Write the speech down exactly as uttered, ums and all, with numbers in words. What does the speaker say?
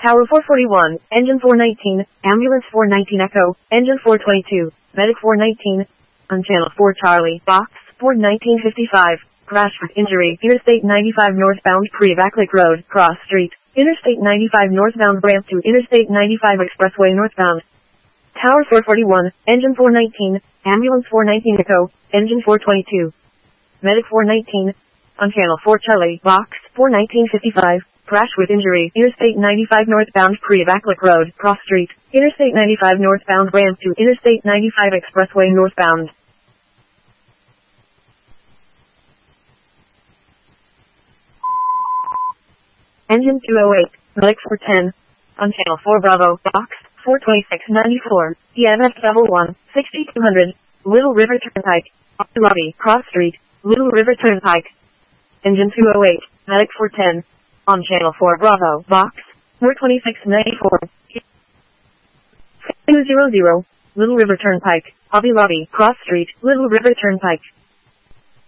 Tower four forty-one, Engine four nineteen, Ambulance four nineteen Echo, Engine four twenty-two, Medic four nineteen, on Channel four Charlie, Box four nineteen fifty-five, crash with injury, Interstate ninety-five northbound Pre-Evac Lake Road, Cross Street, Interstate ninety-five northbound ramp to Interstate ninety-five Expressway northbound. Tower four forty-one, Engine four nineteen, Ambulance four nineteen Echo, Engine four twenty-two, Medic four nineteen, on Channel four Charlie, Box four nineteen fifty-five, crash with injury, Interstate ninety-five northbound Pre-Evac Lake Road, Cross Street, Interstate ninety-five northbound ramp to Interstate ninety-five Expressway northbound. Engine two oh eight, Medic four ten, on Channel four Bravo, Box four twenty-six ninety-four, E M F Level one, sixty-two hundred, Little River Turnpike, Lobby, Cross Street, Little River Turnpike. Engine two oh eight, Medic four ten, on Channel four Bravo, Box four twenty-six ninety-four, two hundred, Little River Turnpike, Hobby Lobby, Cross Street, Little River Turnpike.